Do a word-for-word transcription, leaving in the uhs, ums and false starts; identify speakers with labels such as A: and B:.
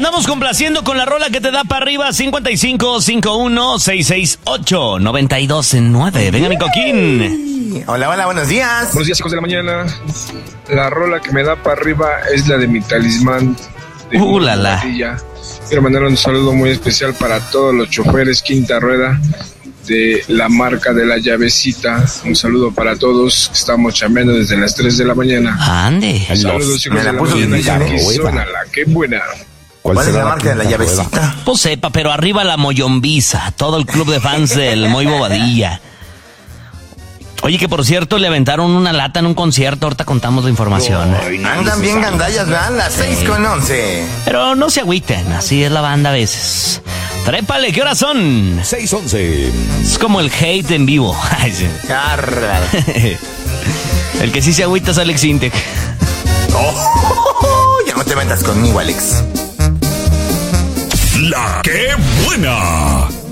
A: Andamos complaciendo con la rola que te da para arriba. Cincuenta y cinco, cincuenta y uno, sesenta y ocho, noventa y dos nueve. Venga, mi Coquín.
B: Hola, hola, buenos días.
C: Buenos días, hijos de la mañana. La rola que me da para arriba es la de mi talismán. De
A: Uh, la, la.
C: Quiero mandar un saludo muy especial para todos los choferes quinta rueda de la marca de la llavecita. Un saludo para todos. Estamos chambeando desde las tres de la mañana.
A: Ande.
C: Saludos, hijos
B: Me la
C: de la
B: puso
C: mañana.
B: difícil,
C: Aquí
B: ¿eh?
C: suena la que buena.
B: ¿Cuál, ¿Cuál es la marca de la llavecita?
A: Pues sepa, pero arriba la Moyombiza. Todo el club de fans del Moy Bobadilla. Oye, que por cierto le aventaron una lata en un concierto. Ahorita contamos la información.
B: Oh, andan bien gandallas, ¿verdad? Las seis con once.
A: Pero no se agüiten, así es la banda a veces. Trépale, ¿qué horas son?
D: seis once.
A: Es como el hate en vivo. Ay, sí.
B: Carra.
A: El que sí se agüita es Alex Intec.
B: Oh, ya no te metas conmigo, Alex.
D: La que buena.